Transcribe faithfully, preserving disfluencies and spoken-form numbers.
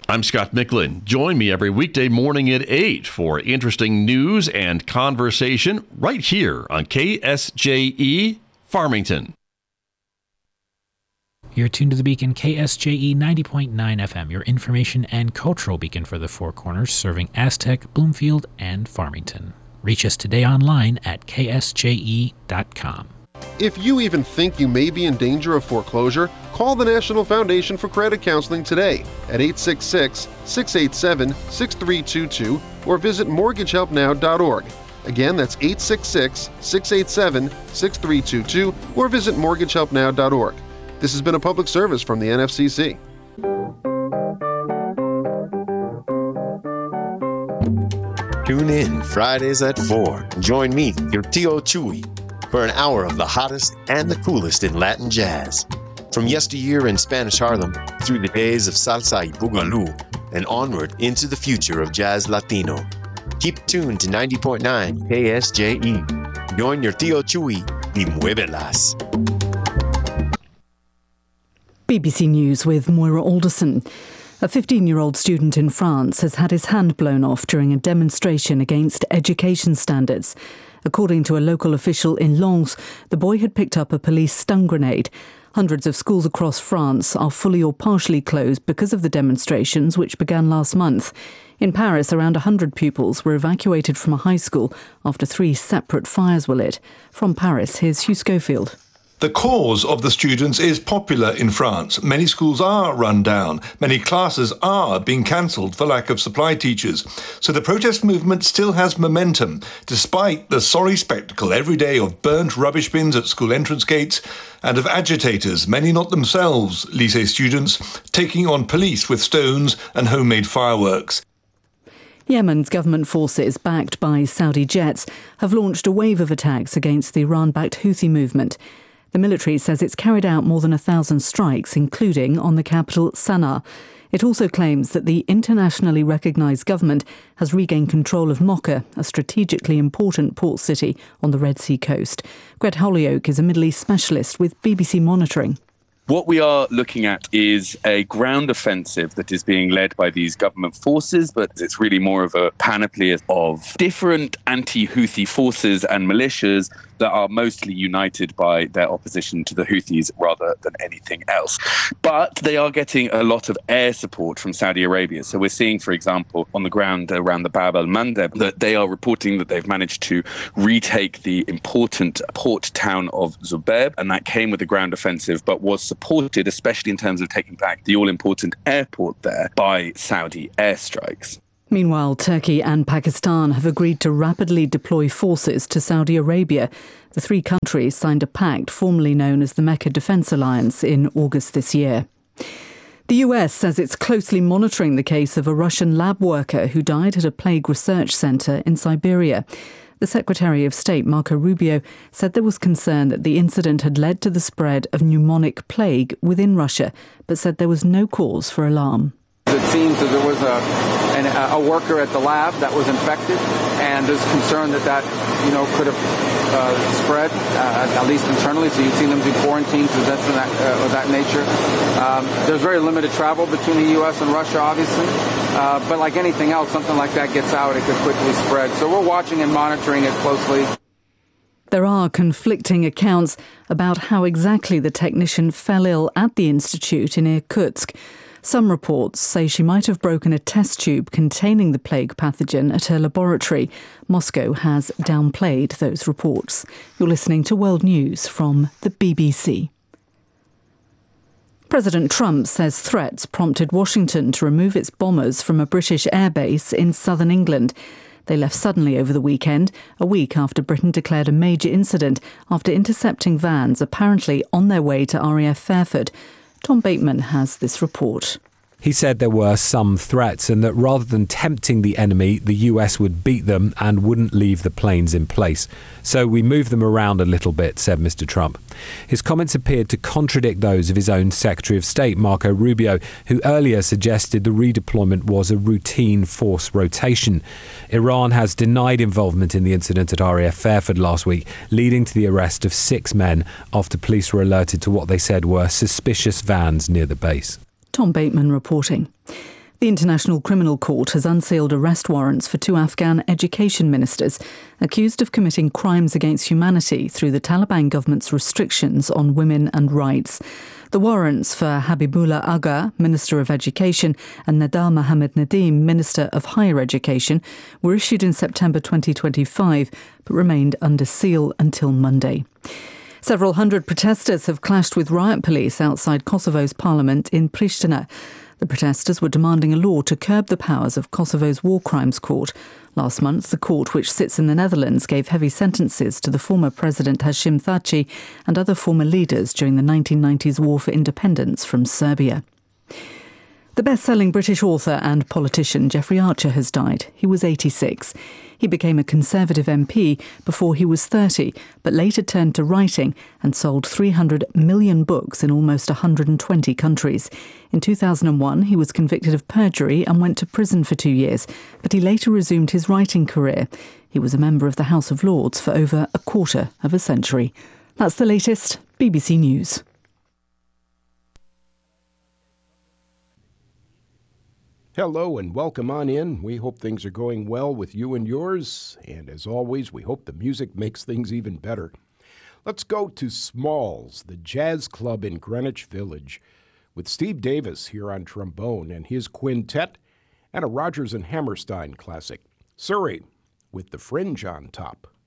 I'm Scott Micklin. Join me every weekday morning at eight for interesting news and conversation right here on K S J E Farmington. You're tuned to the Beacon, K S J E ninety point nine F M, your information and cultural beacon for the Four Corners, serving Aztec, Bloomfield, and Farmington. Reach us today online at K S J E dot com. If you even think you may be in danger of foreclosure, call the National Foundation for Credit Counseling today at eight six six, six eight seven, six three two two or visit mortgage help now dot org. Again, that's eight six six, six eight seven, six three two two or visit mortgage help now dot org. This has been a public service from the N F C C. Tune in Fridays at four. Join me, your Tio Chuy, for an hour of the hottest and the coolest in Latin jazz. From yesteryear in Spanish Harlem through the days of salsa y boogaloo and onward into the future of jazz Latino. Keep tuned to ninety point nine K S J E. Join your Tio Chuy y muévelas. B B C News with Moira Alderson. A fifteen-year-old student in France has had his hand blown off during a demonstration against education standards. According to a local official in Lens, the boy had picked up a police stun grenade. Hundreds of schools across France are fully or partially closed because of the demonstrations, which began last month. In Paris, around one hundred pupils were evacuated from a high school after three separate fires were lit. From Paris, here's Hugh Schofield. The cause of the students is popular in France. Many schools are run down. Many classes are being cancelled for lack of supply teachers. So the protest movement still has momentum, despite the sorry spectacle every day of burnt rubbish bins at school entrance gates and of agitators, many not themselves lycée students, taking on police with stones and homemade fireworks. Yemen's government forces, backed by Saudi jets, have launched a wave of attacks against the Iran-backed Houthi movement. The military says it's carried out more than a thousand strikes, including on the capital, Sana'a. It also claims that the internationally recognised government has regained control of Mocha, a strategically important port city on the Red Sea coast. Gret Holyoke is a Middle East specialist with B B C Monitoring. What we are looking at is a ground offensive that is being led by these government forces, but it's really more of a panoply of different anti-Houthi forces and militias that are mostly united by their opposition to the Houthis rather than anything else. But they are getting a lot of air support from Saudi Arabia. So we're seeing, for example, on the ground around the Bab al-Mandeb, that they are reporting that they've managed to retake the important port town of Zubair, and that came with a ground offensive, but was supported, especially in terms of taking back the all-important airport there, by Saudi airstrikes. Meanwhile, Turkey and Pakistan have agreed to rapidly deploy forces to Saudi Arabia. The three countries signed a pact formerly known as the Mecca Defence Alliance in August this year. The U S says it's closely monitoring the case of a Russian lab worker who died at a plague research centre in Siberia. The Secretary of State, Marco Rubio, said there was concern that the incident had led to the spread of pneumonic plague within Russia, but said there was no cause for alarm. It seems that there was a, an, a worker at the lab that was infected, and there's concern that that, you know, could have uh, spread, uh, at least internally. So you've seen them be quarantined, so that's of that, uh, of that nature. Um, there's very limited travel between the U S and Russia, obviously. Uh, but like anything else, something like that gets out, it could quickly spread. So we're watching and monitoring it closely. There are conflicting accounts about how exactly the technician fell ill at the institute in Irkutsk. Some reports say she might have broken a test tube containing the plague pathogen at her laboratory. Moscow has downplayed those reports. You're listening to World News from the B B C. President Trump says threats prompted Washington to remove its bombers from a British airbase in southern England. They left suddenly over the weekend, a week after Britain declared a major incident after intercepting vans apparently on their way to R A F Fairford. Tom Bateman has this report. He said there were some threats and that rather than tempting the enemy, the U S would beat them and wouldn't leave the planes in place. So we moved them around a little bit, said Mister Trump. His comments appeared to contradict those of his own Secretary of State, Marco Rubio, who earlier suggested the redeployment was a routine force rotation. Iran has denied involvement in the incident at R A F Fairford last week, leading to the arrest of six men after police were alerted to what they said were suspicious vans near the base. Tom Bateman reporting. The International Criminal Court has unsealed arrest warrants for two Afghan education ministers accused of committing crimes against humanity through the Taliban government's restrictions on women and rights. The warrants for Habibullah Agha, Minister of Education, and Nadar Mohammed Nadeem, Minister of Higher Education, were issued in September twenty twenty-five but remained under seal until Monday. Several hundred protesters have clashed with riot police outside Kosovo's parliament in Pristina. The protesters were demanding a law to curb the powers of Kosovo's War Crimes Court. Last month, the court, which sits in the Netherlands, gave heavy sentences to the former President Hashim Thaci and other former leaders during the nineteen nineties war for independence from Serbia. The best-selling British author and politician Jeffrey Archer has died. He was eighty-six. He became a Conservative M P before he was thirty, but later turned to writing and sold three hundred million books in almost one hundred twenty countries. In two thousand one, he was convicted of perjury and went to prison for two years, but he later resumed his writing career. He was a member of the House of Lords for over a quarter of a century. That's the latest B B C News. Hello and welcome on in. We hope things are going well with you and yours. And as always, we hope the music makes things even better. Let's go to Smalls, the jazz club in Greenwich Village, with Steve Davis here on trombone and his quintet, and a Rodgers and Hammerstein classic, Surrey, with the Fringe on top.